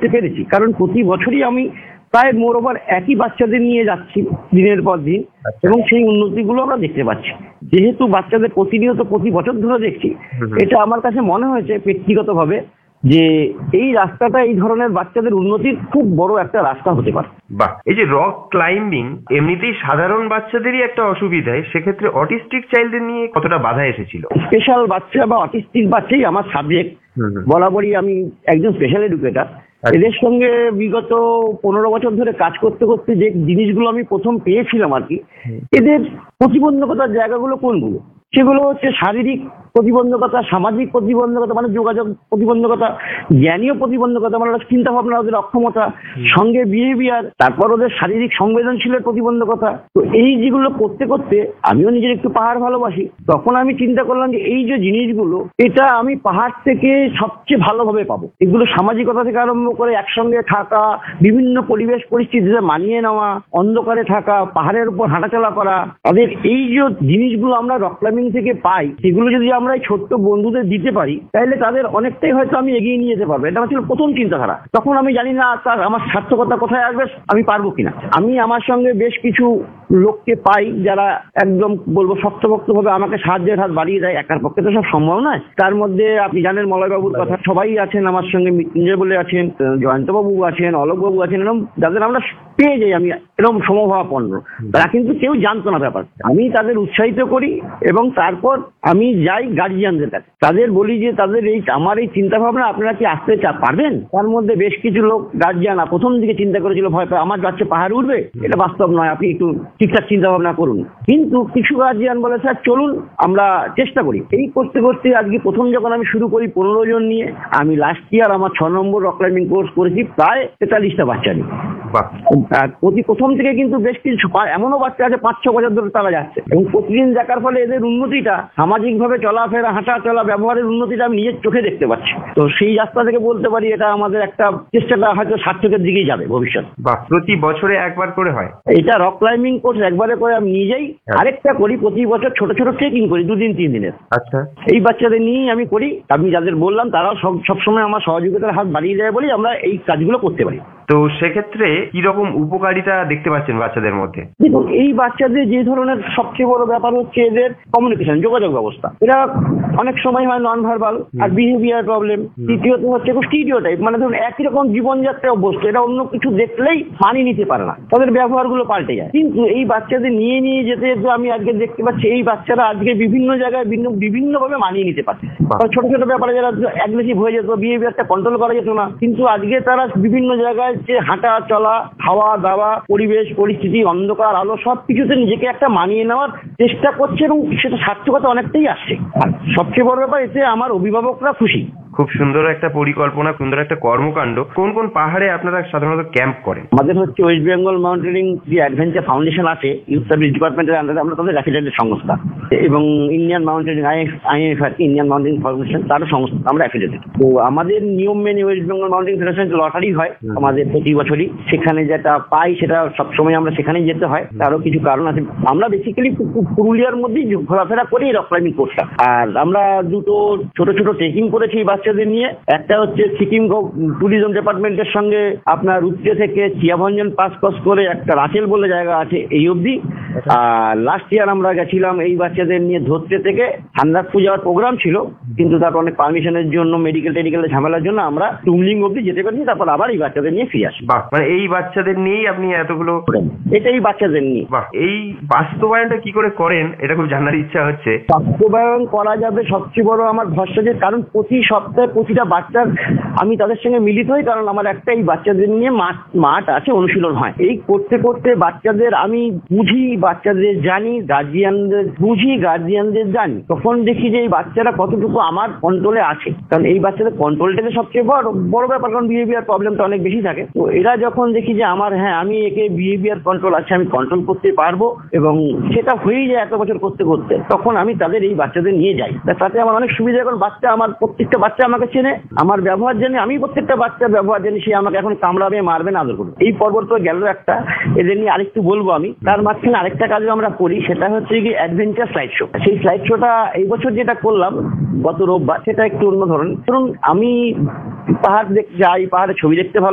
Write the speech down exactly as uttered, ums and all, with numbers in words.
করতে পেরেছি, কারণ প্রতি বছরই আমি প্রায় মোর ওভার একই বাচ্চাদের নিয়ে যাচ্ছি দিনের পর দিন, এবং সেই উন্নতিগুলো আমরা দেখতে পাচ্ছি। যেহেতু বাচ্চাদের প্রতিনিয়ত প্রতি বছর ধরে দেখছি, এটা আমার কাছে মনে হয়েছে ব্যক্তিগতভাবে যে এই রাস্তাটা এই ধরনের বাচ্চাদের উন্নতির খুব বড় একটা রাস্তা হতে পারে। বাহ, এই যে রক ক্লাইম্বিং এমনিতেই সাধারণ বাচ্চাদেরই একটা অসুবিধায়, সেক্ষেত্রে অটিস্টিক চাইল্ডদের নিয়ে কতটা বাধা এসেছিল? স্পেশাল বাচ্চা বা অটিস্টিক বাচ্চাই আমার সাবজেক্ট। বরাবরই আমি একজন স্পেশাল এডুকেটর। এদের সঙ্গে বিগত পনেরো বছর ধরে কাজ করতে করতে যে জিনিসগুলো আমি প্রথম পেয়েছিলাম আর কি, এদের প্রতিবন্ধকতার জায়গাগুলো কোনগুলো, সেগুলো হচ্ছে শারীরিক প্রতিবন্ধকতা, সামাজিক প্রতিবন্ধকতা মানে যোগাযোগ প্রতিবন্ধকতা, জ্ঞানীয় প্রতিবন্ধকতা মানে চিন্তা ভাবনা, ওদের অক্ষমতা, সঙ্গে বিহেভিয়ার, তারপর ওদের শারীরিক সংবেদনশীলের প্রতিবন্ধকতা। তো এই যেগুলো করতে করতে আমিও নিজের একটু পাহাড় ভালোবাসি, তখন আমি চিন্তা করলাম যে এই যে জিনিসগুলো, এটা আমি পাহাড় থেকে সবচেয়ে ভালোভাবে পাবো। এগুলো সামাজিকতা থেকে আরম্ভ করে একসঙ্গে থাকা, বিভিন্ন পরিবেশ পরিস্থিতিতে মানিয়ে নেওয়া, অন্ধকারে থাকা, পাহাড়ের উপর হাঁটাচলা করা, তাদের এই যে জিনিসগুলো আমরা রক ক্লাইম্বিং থেকে পাই, সেগুলো যদি আমরা এই ছোট্ট বন্ধুদের দিতে পারি, তাহলে তাদের অনেকটাই হয়তো আমি এগিয়ে নিয়ে যেতে পারবো। এটা ছিল প্রথম চিন্তাধারা। তখন আমি জানি না তার আমার সার্থকতা কোথায় আসবে, আমি পারবো কিনা। আমি আমার সঙ্গে বেশ কিছু লোককে পাই যারা একদম বলবো শক্তভক্ত ভাবে আমাকে সাহায্যের হাত বাড়িয়ে দেয়। একার পক্ষে তো সব সম্ভব নয়। তার মধ্যে আপনি জানেন মলয়বাবুর কথা, সবাই আছেন আমার সঙ্গে, মৃত্যুঞ্জয় বলে আছেন, জয়ন্তবাবু আছেন, অলোকবাবু আছেন, এরকম যাদের আমরা পেয়ে যাই আমি এরকম সমভাবাপন্ন। তারা কিন্তু কেউ জানতো না ব্যাপার। আমি তাদের উৎসাহিত করি এবং তারপর আমি যাই গার্জিয়ানদের কাছে, তাদের বলি যে তাদের এই আমার এই চিন্তা ভাবনা আপনারা কি আসতে পারবেন। তার মধ্যে বেশ কিছু লোক গার্জিয়ান প্রথম দিকে চিন্তা করেছিল ভয় পায়, আমার বাচ্চা পাহাড় উঠবে, এটা বাস্তব নয়, আপনি একটু ঠিকঠাক চিন্তা ভাবনা করুন। কিন্তু কিছু গার্জিয়ান বলে স্যার চলুন আমরা চেষ্টা করি। এই করতে করতে আজকে প্রথম যখন আমি শুরু করি পনেরো জন নিয়ে, আমি লাস্ট ইয়ার আমার ছ নম্বর রক ক্লাইম্বিং কোর্স করেছি প্রায় তেতাল্লিশটা বাচ্চা নিয়ে। প্রতি প্রথম থেকে কিন্তু বেশ কিছু এমনও বাচ্চা আছে পাঁচ ছ বছর ধরে তারা যাচ্ছে, এবং প্রতিদিন দেখার ফলে এদের উন্নতিটা, সামাজিক ভাবে চলাফেরা, হাঁটা চলা, ব্যবহারের উন্নতিটা আমি নিজের চোখে দেখতে পাচ্ছি। তো সেই রাস্তা থেকে বলতে পারি এটা আমাদের একটা চেষ্টাটা হয়তো সার্থকের দিকেই যাবে ভবিষ্যৎ। বা প্রতি বছরে একবার করে হয় এটা রক ক্লাইম্বিং কোর্স, একবারে করে আমি নিজেই। আরেকটা করি প্রতি বছর ছোট ছোট ট্রেকিং করি দুদিন তিন দিনের। আচ্ছা, এই বাচ্চাদের নিয়েই আমি করি। আমি যাদের বললাম তারাও সব সবসময় আমার সহযোগিতার হাত বাড়িয়ে দেয় বলেই আমরা এই কাজগুলো করতে পারি। তো সেক্ষেত্রে কি রকম উপকারিতা দেখতে পাচ্ছেন বাচ্চাদের মধ্যে? দেখুন, এই বাচ্চাদের যে ধরনের সবচেয়ে বড় ব্যাপার হচ্ছে এদের কমিউনিকেশন, যোগাযোগ ব্যবস্থা। এরা অনেক সময় হয় নন ভার্বাল আর বিহেভিয়ার প্রবলেম। তৃতীয়ত হচ্ছে স্টিরিওটাইপ, মানে ধরুন একই রকম জীবনযাত্রায় অভ্যস্ত, এরা অন্য কিছু দেখলেই মানিয়ে নিতে পারে না, তাদের ব্যবহারগুলো পাল্টে যায়। কিন্তু এই বাচ্চাদের নিয়ে নিয়ে যেতে যেতে আমি আজকে দেখতে পাচ্ছি এই বাচ্চারা আজকে বিভিন্ন জায়গায় বিভিন্ন ভাবে মানিয়ে নিতে পারছে। ছোট ছোট ব্যাপারে যারা অ্যাগ্রেসিভ হয়ে যেত, বিহেভিয়ারটা কন্ট্রোল করা যেত না, কিন্তু আজকে তারা বিভিন্ন জায়গায় যে হাঁটা চলা, খাওয়া দাওয়া, পরিবেশ পরিস্থিতি, অন্ধকার আলো সবকিছুতে নিজেকে একটা মানিয়ে নেওয়ার চেষ্টা করছে, এবং সেটা সার্থকতা অনেকটাই আসছে। আর সবচেয়ে বড় ব্যাপার, এতে আমার অভিভাবকরা খুশি। খুব সুন্দর একটা পরিকল্পনা, সুন্দর একটা কর্মকাণ্ড। কোন কোন পাহাড়ে আপনারা সাধারণত ক্যাম্প করেন? আমাদের হচ্ছে ওয়েস্ট বেঙ্গল মাউন্টেনিং যে অ্যাডভেঞ্চার ফাউন্ডেশন আছে, ইউথ সার্ভিস ডিপার্টমেন্টের আন্ডারে আমরা তাদের অ্যাফিলিয়েটেড সংস্থা, এবং Indian mountaineering if R Indian mountaineering foundation তারও সংস্থা, আমরা অ্যাফিলিয়েটেড। তো আমাদের নিয়ম মেনে West Bengal mountaineering federation lottery হয় আমাদের প্রতি বছরই, সেখানে যেটা পাই সেটা সবসময় আমরা সেখানেই যেতে হয়। তারও কিছু কারণ আছে। আমরা বেসিক্যালি পুরুলিয়ার মধ্যেই ঘোরাফেরা করি রক ক্লাইম্বিং কোর্সটা। আর আমরা দুটো ছোট ছোট ট্রেকিং করেছি বাচ্চাদের নিয়ে। একটা হচ্ছে সিকিম ট্যুরিজম ডিপার্টমেন্টের সঙ্গে আপনার উত্তরে থেকে চিয়াভঞ্জন পাস ক্রস করে একটা রাসেল বলে জায়গা আছে এই অবধি। আর লাস্ট ইয়ার আমরা গেছিলাম এই বাচ্চাদের নিয়ে ধরতে থেকে হান্দারপুর যাওয়ার প্রোগ্রাম ছিল, কিন্তু তারপর অনেক পারমিশনের জন্য, মেডিকেল টেডিকেলের ঝামেলার জন্য আমরা টুমলিং অবধি যেতে পারিনি। তারপর আবার এই বাচ্চাদের নিয়ে ফিরে আসি। মানে এই বাচ্চাদের নিয়েই আপনি এতগুলো? এটাই বাচ্চাদের নিয়ে। বাহ, এই বাস্তবায়নটা কি করে করেন এটা খুব জানার ইচ্ছা হচ্ছে। বাস্তবায়ন করা যাবে সবচেয়ে বড় আমার ভরসা, যে কারণ প্রতি সপ্তাহে প্রতিটা বাচ্চার আমি তাদের সঙ্গে মিলিত হই, কারণ আমার একটা এই বাচ্চাদের নিয়ে মাঠ মাঠ আছে, অনুশীলন হয়। এই করতে করতে বাচ্চাদের আমি বুঝি, বাচ্চাদের জানি, গার্জিয়ানদের বুঝি, গার্জিয়ানদের জানি। তখন দেখি যে এই বাচ্চারা কতটুকু আমার কন্ট্রোলে আছে, কারণ এই বাচ্চাদের কন্ট্রোলটাকে সবচেয়ে বড় বড় ব্যাপার, কারণ বিহেভিয়ার প্রবলেমটা অনেক বেশি থাকে। তো এরা যখন দেখি যে আমার, হ্যাঁ আমি একে বিহেভিয়ার কন্ট্রোল আছে, আমি কন্ট্রোল করতে পারবো, এবং সেটা হয়েই যায় এত বছর করতে করতে, তখন আমি তাদের এই বাচ্চাদের নিয়ে যাই। তাতে আমার অনেক সুবিধা, কারণ বাচ্চা আমার প্রত্যেকটা বাচ্চা আমাকে চেনে, আমার ব্যবহার জানি, আমি প্রত্যেকটা বাচ্চার ব্যবহার জানি, সে আমাকে এখন কামড়াবে, মারবে না, আদর করবে। এই পর্ব তো গেল একটা, এদের নিয়ে আরেকটু বলবো আমি। তার মাঝখানে আরেকটা কাজও আমরা করি, সেটা হচ্ছে কি অ্যাডভেঞ্চার স্লাইড শো। সেই স্লাইড শোটা এই বছর যেটা করলাম গত রোববার, সেটা একটু অন্য ধরনের। ধরুন আমি পাহাড় দেখতে যাই, পাহাড়ের ছবি দেখতে ভালো